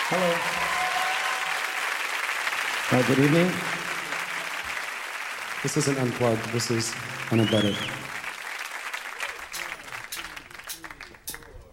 Hello. Good evening. This isn't unplugged. This is unembedded.